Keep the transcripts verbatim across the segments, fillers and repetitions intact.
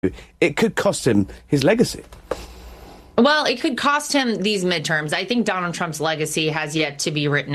it could cost him his legacy. Well, it could cost him these midterms. I think Donald Trump's legacy has yet to be written.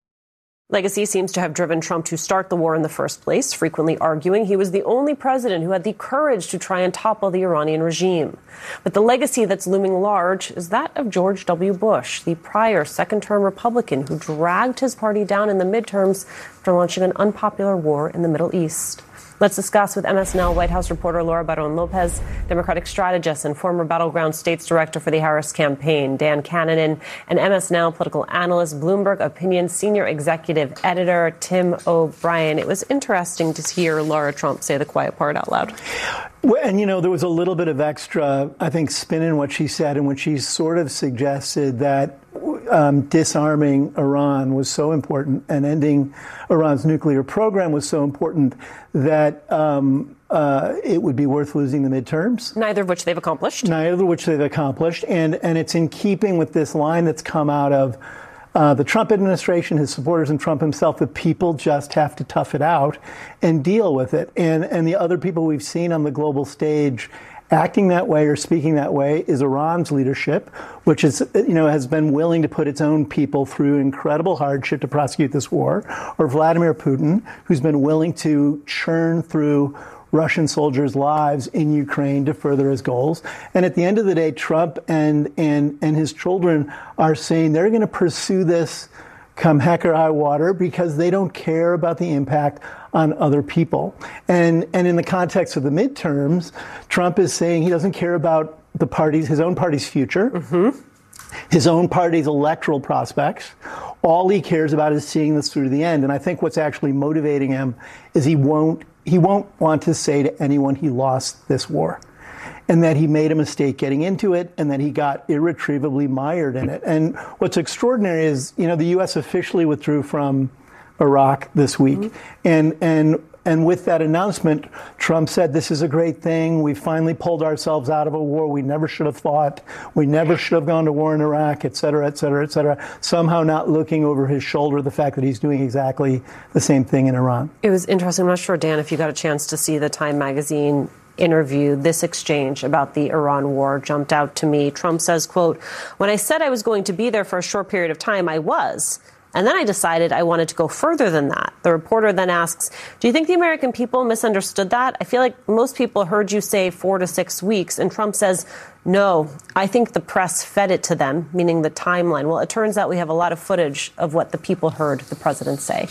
Legacy seems to have driven Trump to start the war in the first place, frequently arguing he was the only president who had the courage to try and topple the Iranian regime. But the legacy that's looming large is that of George W. Bush, the prior second-term Republican who dragged his party down in the midterms after launching an unpopular war in the Middle East. Let's discuss with M S N L White House reporter Laura Barron-Lopez, Democratic strategist and former Battleground States Director for the Harris campaign, Dan Cannon, and M S N L political analyst, Bloomberg Opinion Senior Executive Editor Tim O'Brien. It was interesting to hear Laura Trump say the quiet part out loud. Well, and, you know, there was a little bit of extra, I think, spin in what she said, in which she sort of suggested that um, disarming Iran was so important and ending Iran's nuclear program was so important that um, uh, it would be worth losing the midterms. Neither of which they've accomplished. Neither of which they've accomplished. And, and it's in keeping with this line that's come out of Uh, the Trump administration, his supporters, and Trump himself, that people just have to tough it out and deal with it. And and the other people we've seen on the global stage acting that way or speaking that way is Iran's leadership, which is, you know, has been willing to put its own people through incredible hardship to prosecute this war, or Vladimir Putin, who's been willing to churn through Russian soldiers' lives in Ukraine to further his goals. And at the end of the day, Trump and and and his children are saying they're going to pursue this come heck or high water because they don't care about the impact on other people. And and in the context of the midterms, Trump is saying he doesn't care about the party's, his own party's future, mm-hmm. his own party's electoral prospects. All he cares about is seeing this through to the end. And I think what's actually motivating him is he won't He won't want to say to anyone he lost this war and that he made a mistake getting into it and that he got irretrievably mired in it. And what's extraordinary is, you know, the U S officially withdrew from Iraq this week. Mm-hmm. And, and, and with that announcement, Trump said, this is a great thing. We finally pulled ourselves out of a war we never should have fought. We never should have gone to war in Iraq, et cetera, et cetera, et cetera. Somehow not looking over his shoulder the fact that he's doing exactly the same thing in Iran. It was interesting. I'm not sure, Dan, if you got a chance to see the Time magazine interview. This exchange about the Iran war jumped out to me. Trump says, quote, when I said I was going to be there for a short period of time, I was. And then I decided I wanted to go further than that. The reporter then asks, do you think the American people misunderstood that? I feel like most people heard you say four to six weeks. And Trump says, no, I think the press fed it to them, meaning the timeline. Well, it turns out we have a lot of footage of what the people heard the president say.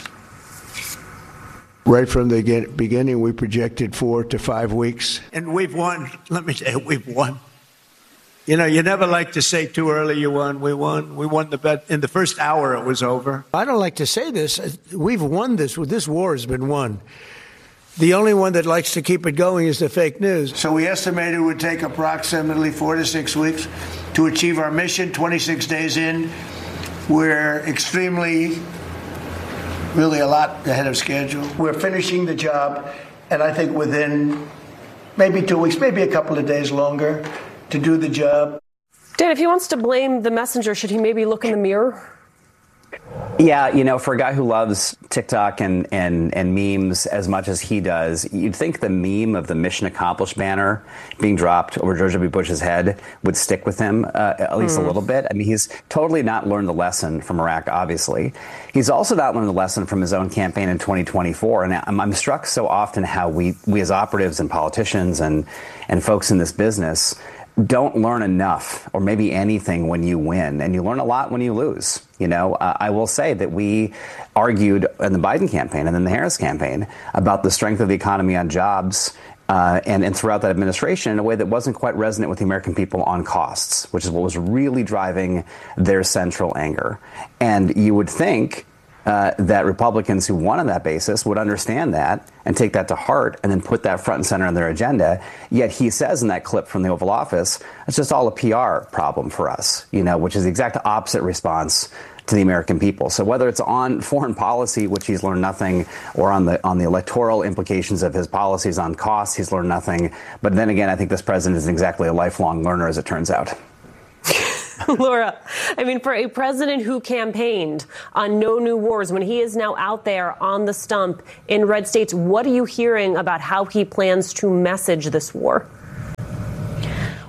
Right from the beginning, we projected four to five weeks. And we've won. Let me say, we've won. You know, you never like to say too early you won. We won. We won the bet. In the first hour, it was over. I don't like to say this. We've won this. This war has been won. The only one that likes to keep it going is the fake news. So we estimated it would take approximately four to six weeks to achieve our mission. twenty-six days in, we're extremely, really a lot ahead of schedule. We're finishing the job, and I think within maybe two weeks, maybe a couple of days longer, to do the job. Dan, if he wants to blame the messenger, should he maybe look in the mirror? Yeah, you know, for a guy who loves TikTok and, and, and memes as much as he does, you'd think the meme of the mission accomplished banner being dropped over George W. Bush's head would stick with him uh, at least mm. a little bit. I mean, he's totally not learned the lesson from Iraq, obviously. He's also not learned the lesson from his own campaign in twenty twenty-four. And I'm, I'm struck so often how we, we as operatives and politicians and, and folks in this business don't learn enough or maybe anything when you win, and you learn a lot when you lose. You know, uh, I will say that we argued in the Biden campaign and then the Harris campaign about the strength of the economy on jobs uh, and, and throughout that administration in a way that wasn't quite resonant with the American people on costs, which is what was really driving their central anger. And you would think Uh, that Republicans who won on that basis would understand that and take that to heart and then put that front and center on their agenda. Yet he says in that clip from the Oval Office, it's just all a P R problem for us, you know, which is the exact opposite response to the American people. So whether it's on foreign policy, which he's learned nothing, or on the on the electoral implications of his policies on costs, he's learned nothing. But then again, I think this president isn't exactly a lifelong learner, as it turns out. Laura, I mean, for a president who campaigned on no new wars, when he is now out there on the stump in red states, what are you hearing about how he plans to message this war?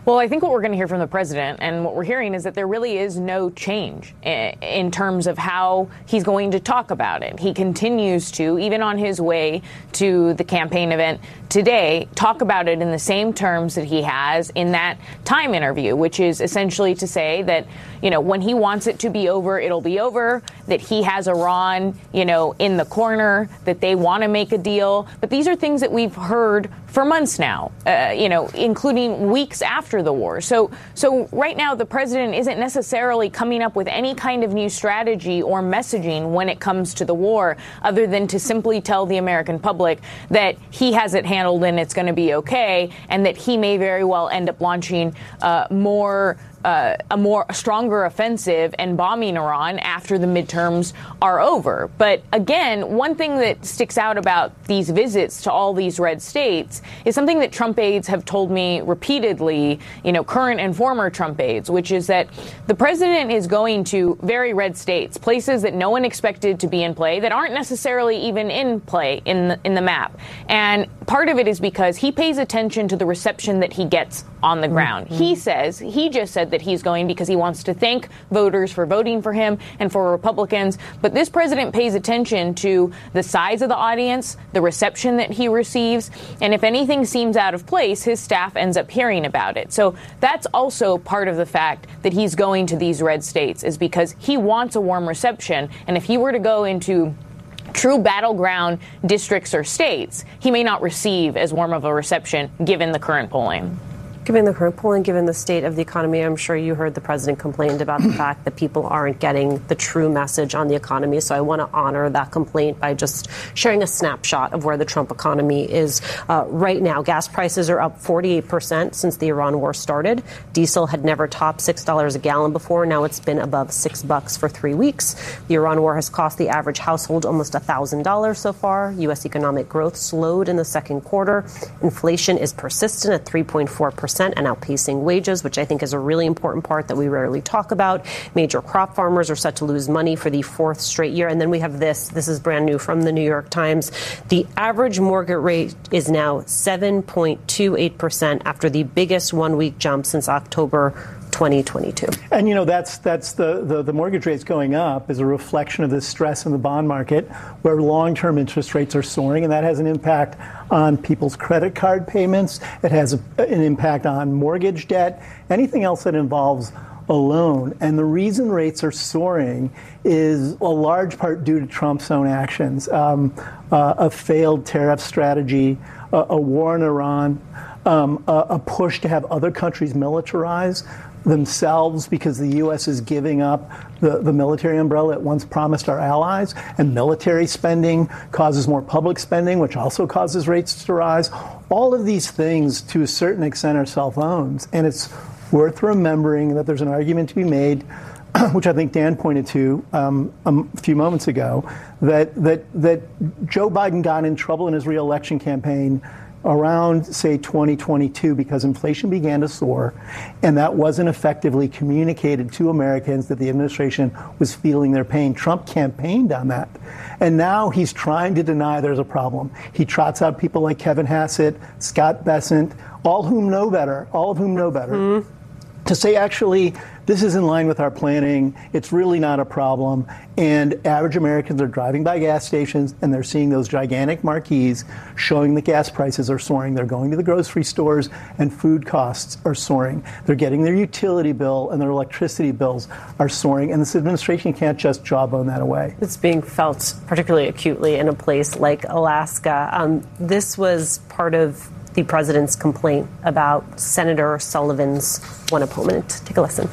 Well, I think what we're going to hear from the president and what we're hearing is that there really is no change in terms of how he's going to talk about it. He continues to, even on his way to the campaign event today, talk about it in the same terms that he has in that Time interview, which is essentially to say that, you know, when he wants it to be over, it'll be over, that he has Iran, you know, in the corner, that they want to make a deal. But these are things that we've heard for months now, uh, you know, including weeks after the war. So so right now, the president isn't necessarily coming up with any kind of new strategy or messaging when it comes to the war, other than to simply tell the American public that he has it handled and it's going to be okay, and that he may very well end up launching uh, more Uh, a more a stronger offensive and bombing Iran after the midterms are over. But again, one thing that sticks out about these visits to all these red states is something that Trump aides have told me repeatedly, you know, current and former Trump aides, which is that the president is going to very red states, places that no one expected to be in play, that aren't necessarily even in play in the, in the map. And part of it is because he pays attention to the reception that he gets on the ground. Mm-hmm. He says, he just said that he's going because he wants to thank voters for voting for him and for Republicans. But this president pays attention to the size of the audience, the reception that he receives, and if anything seems out of place, his staff ends up hearing about it. So that's also part of the fact that he's going to these red states, is because he wants a warm reception. And if he were to go into true battleground districts or states, he may not receive as warm of a reception given the current polling. Given the current polling, given the state of the economy, I'm sure you heard the president complained about the fact that people aren't getting the true message on the economy. So I want to honor that complaint by just sharing a snapshot of where the Trump economy is uh, right now. Gas prices are up forty-eight percent since the Iran war started. Diesel had never topped six dollars a gallon before. Now it's been above six bucks for three weeks. The Iran war has cost the average household almost one thousand dollars so far. U S economic growth slowed in the second quarter. Inflation is persistent at three point four percent. And outpacing wages, which I think is a really important part that we rarely talk about. Major crop farmers are set to lose money for the fourth straight year. And then we have this. This is brand new from the New York Times. The average mortgage rate is now seven point two eight percent after the biggest one-week jump since October twenty twenty-two. And, you know, that's that's the, the, the mortgage rates going up is a reflection of this stress in the bond market where long-term interest rates are soaring, and that has an impact on people's credit card payments. It has a, an impact on mortgage debt, anything else that involves a loan. And the reason rates are soaring is a large part due to Trump's own actions, um, uh, a failed tariff strategy, a, a war in Iran, um, a, a push to have other countries militarize themselves because the U S is giving up the, the military umbrella it once promised our allies, and military spending causes more public spending, which also causes rates to rise. All of these things, to a certain extent, are self-owned, and it's worth remembering that there's an argument to be made, which I think Dan pointed to um, a few moments ago, that that that Joe Biden got in trouble in his re-election campaign around, say, twenty twenty-two, because inflation began to soar, and that wasn't effectively communicated to Americans that the administration was feeling their pain. Trump campaigned on that, and now he's trying to deny there's a problem. He trots out people like Kevin Hassett, Scott Bessent, all whom know better, all of whom know better, mm-hmm. to say, actually, this is in line with our planning. It's really not a problem. And average Americans are driving by gas stations and they're seeing those gigantic marquees showing that gas prices are soaring. They're going to the grocery stores and food costs are soaring. They're getting their utility bill and their electricity bills are soaring. And this administration can't just jawbone that away. It's being felt particularly acutely in a place like Alaska. Um, this was part of the president's complaint about Senator Sullivan's one opponent. Take a listen.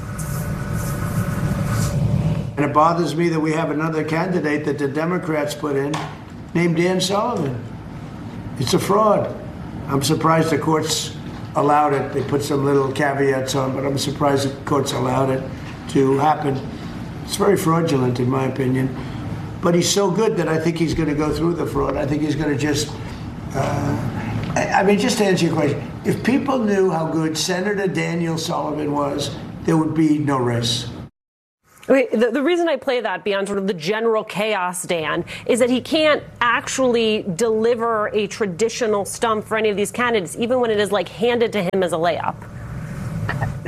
And it bothers me that we have another candidate that the Democrats put in named Dan Sullivan. It's a fraud. I'm surprised the courts allowed it. They put some little caveats on, but I'm surprised the courts allowed it to happen. It's very fraudulent, in my opinion. But he's so good that I think he's going to go through the fraud. I think he's going to just... Uh, I mean, just to answer your question, if people knew how good Senator Daniel Sullivan was, there would be no race. Okay, the, the reason I play that beyond sort of the general chaos, Dan, is that he can't actually deliver a traditional stump for any of these candidates, even when it is like handed to him as a layup.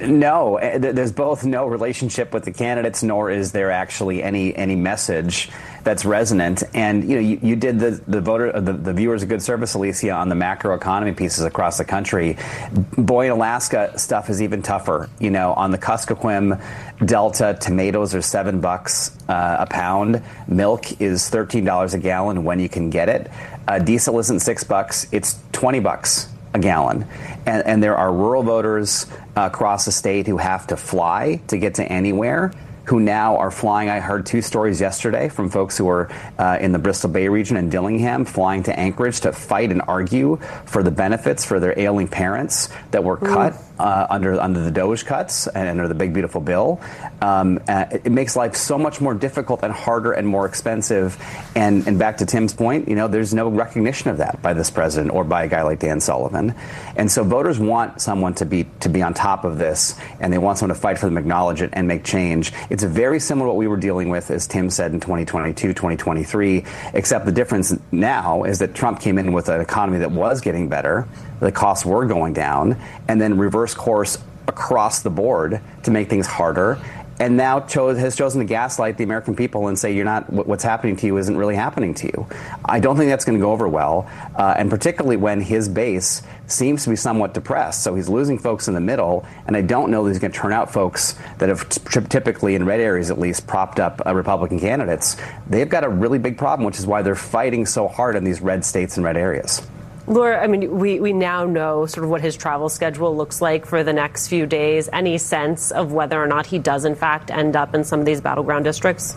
No, there's both no relationship with the candidates, nor is there actually any any message that's resonant. And you know, you, you did the the voter the, the viewers a good service, Alicia, on the macroeconomy pieces across the country. Boy, in Alaska, stuff is even tougher. You know, on the Kuskokwim Delta, tomatoes are seven bucks uh, a pound. Milk is thirteen dollars a gallon when you can get it. Uh, diesel isn't six bucks; it's twenty bucks a gallon. And, and there are rural voters uh, across the state who have to fly to get to anywhere, who now are flying. I heard two stories yesterday from folks who were uh, in the Bristol Bay region and Dillingham, flying to Anchorage to fight and argue for the benefits for their ailing parents that were cut uh, under under the DOGE cuts and under the Big Beautiful Bill. Um, uh, it makes life so much more difficult and harder and more expensive. And, and back to Tim's point, you know, there's no recognition of that by this president or by a guy like Dan Sullivan. And so voters want someone to be to be on top of this, and they want someone to fight for them, acknowledge it, and make change. It's very similar to what we were dealing with, as Tim said, in twenty twenty-two, twenty twenty-three, except the difference now is that Trump came in with an economy that was getting better, the costs were going down, and then reverse course across the board to make things harder, and now chose, has chosen to gaslight the American people and say, you're not, what's happening to you isn't really happening to you. I don't think that's going to go over well, uh, and particularly when his base seems to be somewhat depressed. So he's losing folks in the middle, and I don't know that he's going to turn out folks that have t- typically, in red areas at least, propped up uh, Republican candidates. They've got a really big problem, which is why they're fighting so hard in these red states and red areas. Laura, I mean, we, we now know sort of what his travel schedule looks like for the next few days. Any sense of whether or not he does, in fact, end up in some of these battleground districts?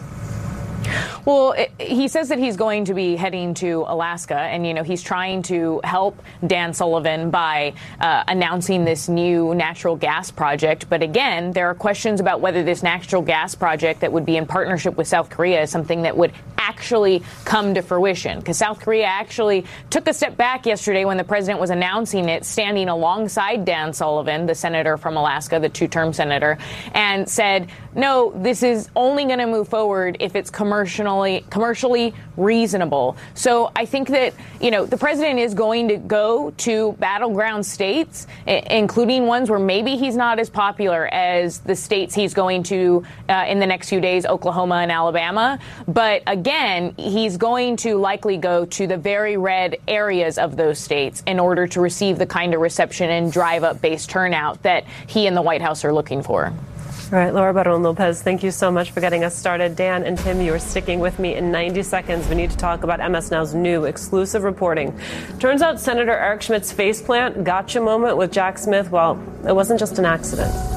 Well, it, he says that he's going to be heading to Alaska, and, you know, he's trying to help Dan Sullivan by uh, announcing this new natural gas project. But again, there are questions about whether this natural gas project that would be in partnership with South Korea is something that would actually come to fruition, because South Korea actually took a step back yesterday when the president was announcing it, standing alongside Dan Sullivan, the senator from Alaska, the two-term senator, and said, no, this is only going to move forward if it's commercially commercially reasonable. So I think that, you know, the president is going to go to battleground states, including ones where maybe he's not as popular as the states he's going to uh, in the next few days, Oklahoma and Alabama. But again, he's going to likely go to the very red areas of those states in order to receive the kind of reception and drive up base turnout that he and the White House are looking for. All right, Laura Barron Lopez, thank you so much for getting us started. Dan and Tim, you are sticking with me in ninety seconds. We need to talk about M S Now's new exclusive reporting. Turns out Senator Eric Schmidt's faceplant gotcha moment with Jack Smith, well, it wasn't just an accident.